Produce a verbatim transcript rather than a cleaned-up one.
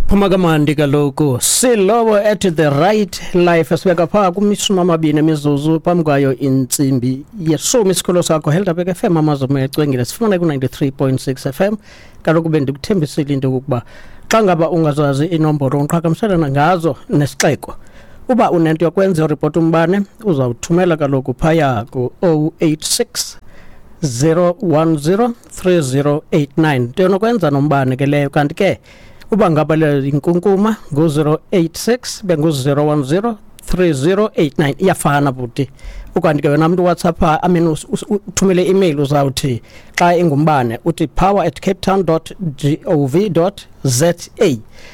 Phuma kamandi kaloku silowo at the right life esibeka pha kumisuma amabini emizuzu phamukwayo intsimbi yeshumi isikolo sakho Helderberg F M amazomo ecwengile sifuna ku ninety-three point six F M kaloku bendikuthembisile into ukuba xa ngaba ungazazi inombolo onqhagamshelana ngazo nesixeko uba unento yokwenza ireport umbane uzawuthumela kaloku phaya ku zero eight six zero one zero three zero eight nine ntonokwenza nombane ke leyo kanti ke uba ngaba le inkunkuma ngo zero eight six bengu zero one zero three zero eight nine iyafana buti ukanti ke wena umuntu WhatsApp I mean uthumele email uzawuthi xa ingumbane uthi power at capetown dot gov dot za